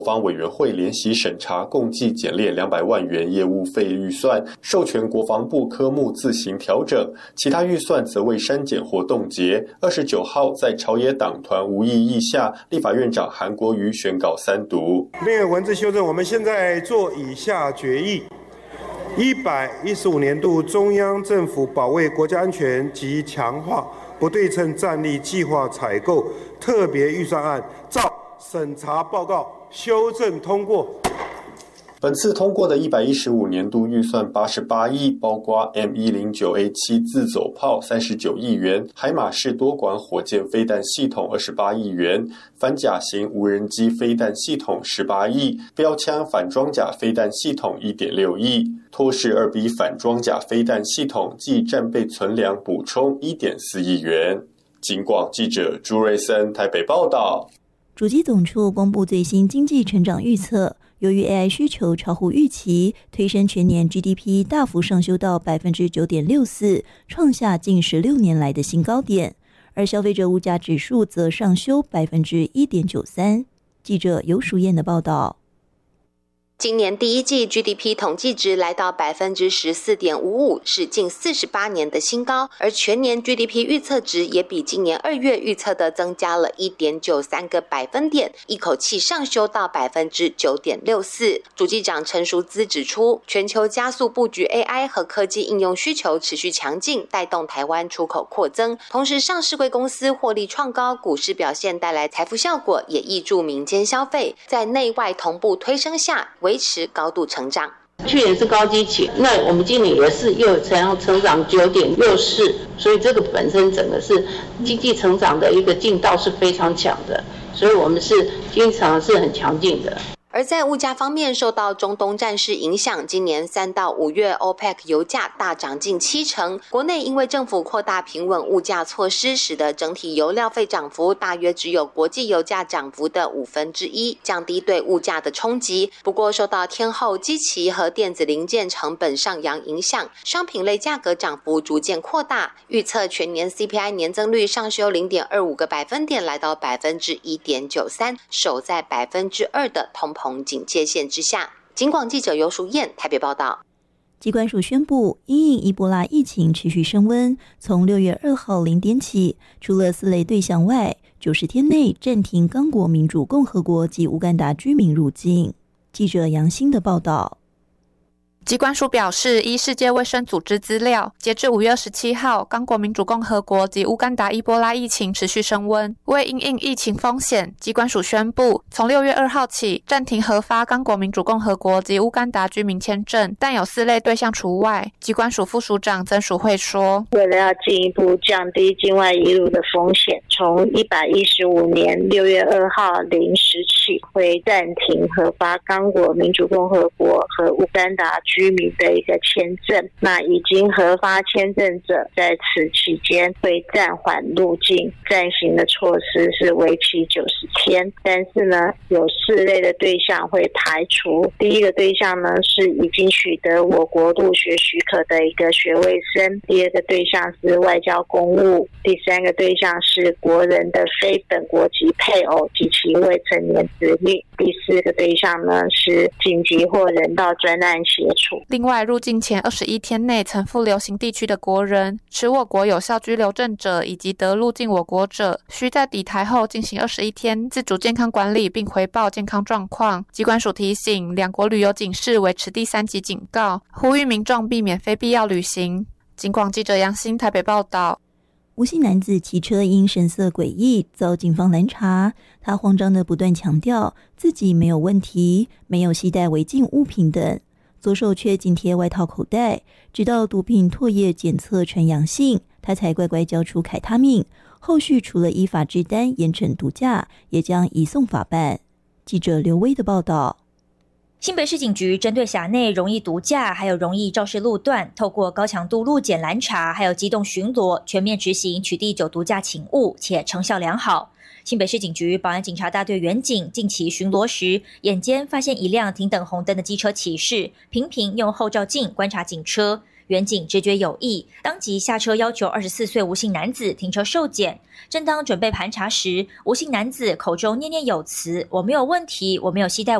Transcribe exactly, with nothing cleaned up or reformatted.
国防委员会联席审查共计减列两百万元业务费预算，授权国防部科目自行调整，其他预算则未删减或冻结。二十九号在朝野党团无异议下，立法院长韩国瑜宣告三读。 另外文字修正，我们现在做以下决议：一百一十五年度中央政府保卫国家安全及强化不对称战力计划采购特别预算案，照审查报告修正通过。 本次通过的一百一十五年度预算八十八亿，包括 M 一零九 A 七 自走炮三十九亿元，海马式多管火箭飞弹系统二十八亿元，反甲型无人机飞弹系统十八亿，标枪反装甲飞弹系统一点六亿，托式二 B 反装甲飞弹系统暨战备存粮补充一点四亿元。警广记者朱瑞森台北报道。 主计总处公布最新经济成长预测，由于 A I 需求超乎预期，推升全年 G D P 大幅上修到 百分之九点六四， 创下近十六年来的新高点，而消费者物价指数则上修 百分之一点九三。 记者游淑燕的报道。 今年第一季 G D P 统计值来到 百分之十四点五五， 是近四十八年的新高，而全年 G D P 预测值也比今年二月预测的增加了 一点九三 个百分点，一口气上修到 百分之九点六四。 主计长陈淑姿指出，全球加速布局 A I 和科技应用需求持续强劲，带动台湾出口扩增，同时上市柜公司获利创高，股市表现带来财富效果，也挹注民间消费，在内外同步推升下维持高度成长。 去年是高基期，那我们今年也是又成成长 九点六四， 所以这个本身整个是经济成长的一个劲道是非常强的，所以我们是经济成长是很强劲的。 而在物价方面，受到中东战事影响，今年三到五月 O P E C 油价大涨近七成。国内因为政府扩大平稳物价措施，使得整体油料费涨幅大约只有国际油价涨幅的五分之一，降低对物价的冲击。不过，受到天后基期和电子零件成本上扬影响，商品类价格涨幅逐渐扩大。预测全年 C P I 年增率上修 零点二五 个百分点，来到 百分之一点九三， 守在 百分之二 的通膨警戒线之下。警广记者游淑燕台北报道。 疾管署宣布，因应伊波拉疫情持续升温，从六月二号零点起，除了四类对象外，九十天内暂停刚果民主共和国及乌干达居民入境。记者杨欣的报道。 疾管署表示，依世界卫生组织资料，截至五月二十七号，刚果民主共和国及乌干达伊波拉疫情持续升温。为因应疫情风险，疾管署宣布，从六月二号起暂停核发刚果民主共和国及乌干达居民签证，但有四类对象除外。疾管署副署长曾淑慧说， 为了要进一步降低境外移入的风险，从一百一十五年六月二号零时起，会暂停核发刚果民主共和国和乌干达居民的一个签证。那已经核发签证者在此期间会暂缓入境，暂行的措施是为期九十天。但是呢，有四类的对象会排除。第一个对象呢，是已经取得我国入学许可的一个学位生；第二个对象是外交公务；第三个对象是国人的非本国籍配偶及其未成年子女；第四个对象呢，是紧急或人道专案协助。 另外，入境前二十一天内曾赴流行地区的国人、持我国有效居留证者以及得入境我国者，需在抵台后进行二十一天自主健康管理，并回报健康状况。疾管署提醒，两国旅游警示维持第三级警告，呼吁民众避免非必要旅行。警广记者杨欣台北报道。 吴姓男子骑车因神色诡异遭警方拦查，他慌张地不断强调自己没有问题，没有携带违禁物品等，左手却紧贴外套口袋，直到毒品唾液检测呈阳性，他才乖乖交出凯他命。后续除了依法治单严惩毒驾，也将移送法办。记者刘威的报道。 新北市警局针对辖内容易毒驾还有容易肇事路段，透过高强度路检拦查还有机动巡逻，全面执行取缔酒毒驾请务，且成效良好。新北市警局保安警察大队员警近期巡逻时，眼尖发现一辆停等红灯的机车骑士频频用后照镜观察警车， 员警直觉有异，当即下车要求二十四岁吴姓男子停车受检。正当准备盘查时，吴姓男子口中念念有词：“我没有问题，我没有携带